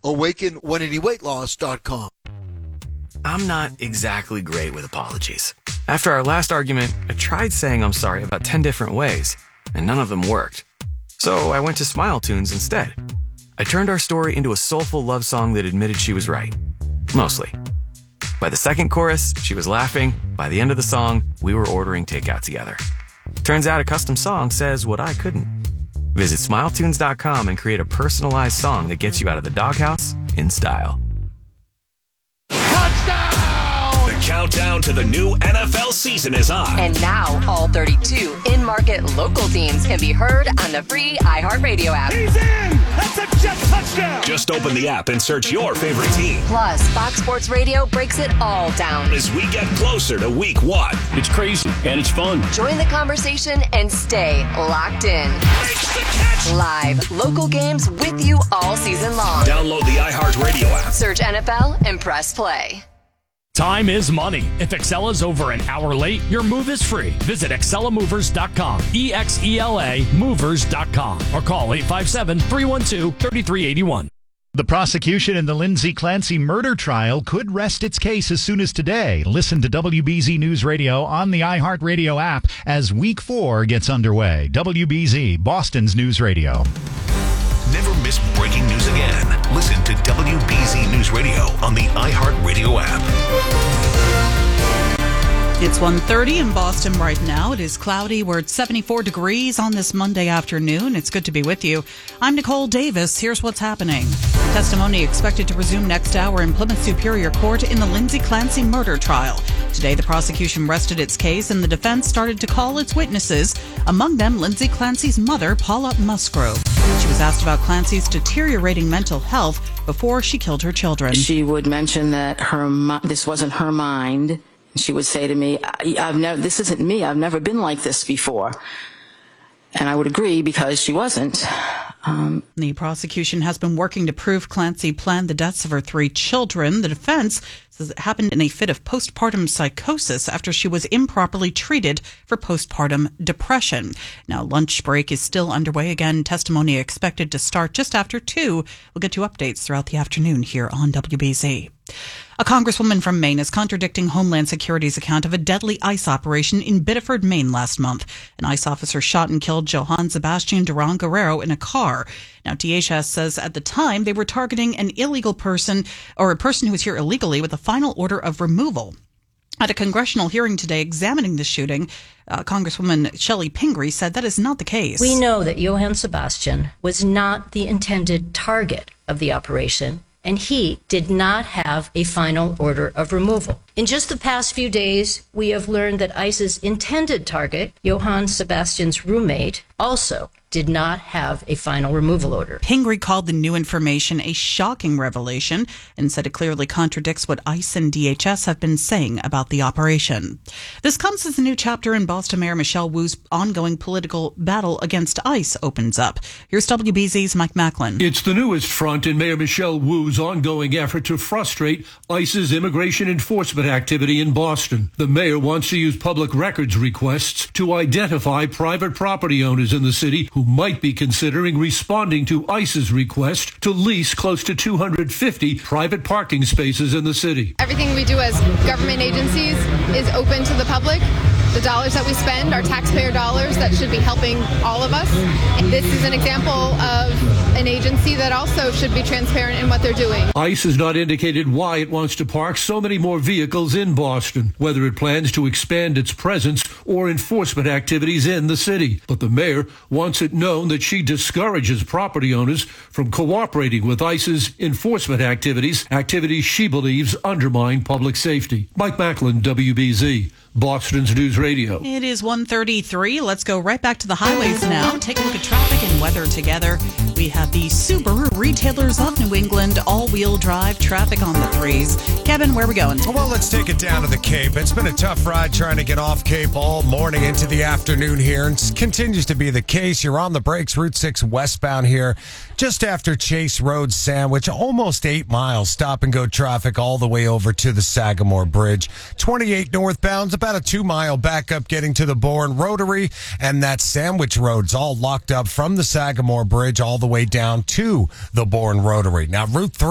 Awaken180weightloss.com. I'm not exactly great with apologies. After our last argument, I tried saying I'm sorry about 10 different ways, and none of them worked. So I went to Smile Tunes instead. I turned our story into a soulful love song that admitted she was right. Mostly. By the second chorus, she was laughing. By the end of the song, we were ordering takeout together. Turns out a custom song says what I couldn't. Visit SmileTunes.com and create a personalized song that gets you out of the doghouse in style. The countdown to the new NFL season is on. And now, all 32 in-market local teams can be heard on the free iHeartRadio app. He's in! That's a jet touchdown! Just open the app and search your favorite team. Plus, Fox Sports Radio breaks it all down As we get closer to week 1. It's crazy, and it's fun. Join the conversation and stay locked in. Makes the catch! Live, local games with you all season long. Download the iHeartRadio app. Search NFL and press play. Time is money. If Excella's over an hour late, your move is free. Visit ExcellaMovers.com, EXELA Movers.com, or call 857-312-3381. The prosecution in the Lindsay Clancy murder trial could rest its case as soon as today. Listen to WBZ News Radio on the iHeartRadio app as Week 4 gets underway. WBZ, Boston's News Radio. Never miss breaking news again. Listen to WBZ News Radio on the iHeartRadio app. It's 1:30 in Boston right now. It is cloudy. We're at 74 degrees on this Monday afternoon. It's good to be with you. I'm Nicole Davis. Here's what's happening. Testimony expected to resume next hour in Plymouth Superior Court in the Lindsay Clancy murder trial. Today, the prosecution rested its case and the defense started to call its witnesses, among them Lindsay Clancy's mother, Paula Musgrove. She was asked about Clancy's deteriorating mental health before she killed her children. She would mention that this wasn't her mind. She would say to me, this isn't me. I've never been like this before. And I would agree because she wasn't. The prosecution has been working to prove Clancy planned the deaths of her 3 children. The defense says it happened in a fit of postpartum psychosis after she was improperly treated for postpartum depression. Now, lunch break is still underway. Again, testimony expected to start just after 2. We'll get you updates throughout the afternoon here on WBZ. A congresswoman from Maine is contradicting Homeland Security's account of a deadly ICE operation in Biddeford, Maine last month. An ICE officer shot and killed Johann Sebastian Duran Guerrero in a car. Now, DHS says at the time they were targeting an illegal person or a person who was here illegally with a final order of removal. At a congressional hearing today examining the shooting, Congresswoman Shelley Pingree said that is not the case. We know that Johann Sebastian was not the intended target of the operation, and he did not have a final order of removal. In just the past few days, we have learned that ICE's intended target, Johann Sebastian's roommate, also did not have a final removal order. Pingree called the new information a shocking revelation and said it clearly contradicts what ICE and DHS have been saying about the operation. This comes as a new chapter in Boston Mayor Michelle Wu's ongoing political battle against ICE opens up. Here's WBZ's Mike Macklin. It's the newest front in Mayor Michelle Wu's ongoing effort to frustrate ICE's immigration enforcement activity in Boston. The mayor wants to use public records requests to identify private property owners in the city who might be considering responding to ICE's request to lease close to 250 private parking spaces in the city. Everything we do as government agencies is open to the public. The dollars that we spend are taxpayer dollars that should be helping all of us. And this is an example of an agency that also should be transparent in what they're doing. ICE has not indicated why it wants to park so many more vehicles in Boston, whether it plans to expand its presence or enforcement activities in the city. But the mayor wants it known that she discourages property owners from cooperating with ICE's enforcement activities she believes undermine public safety. Mike Macklin, WBZ. Boston's News Radio. It is 1:33. Let's go right back to the highways now. Take a look at traffic and weather together. We have the Subaru Retailers of New England all-wheel drive traffic on the 3s. Kevin, where are we going? Well, let's take it down to the Cape. It's been a tough ride trying to get off Cape all morning into the afternoon here, and it continues to be the case. You're on the brakes, Route 6 westbound here, just after Chase Road Sandwich, almost 8 miles stop-and-go traffic all the way over to the Sagamore Bridge. 28 northbound's about a 2-mile backup getting to the Bourne Rotary, and that Sandwich Road's all locked up from the Sagamore Bridge all the way down to the Bourne Rotary. Now, Route 3